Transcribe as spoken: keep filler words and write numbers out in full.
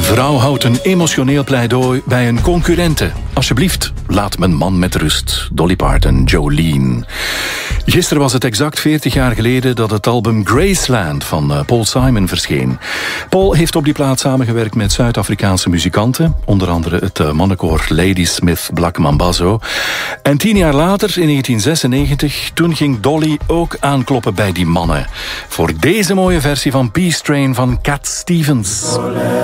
Vrouw houdt een emotioneel pleidooi bij een concurrente. Alsjeblieft, laat mijn man met rust. Dolly Parton, Jolene. Gisteren was het exact veertig jaar geleden dat het album Graceland van Paul Simon verscheen. Paul heeft op die plaat samengewerkt met Zuid-Afrikaanse muzikanten, onder andere het mannenkoor Ladysmith Black Mambazo. En tien jaar later, in negentien zesennegentig, toen ging Dolly ook aankloppen bij die mannen. Voor deze mooie versie van Peace Train van Cat Stevens.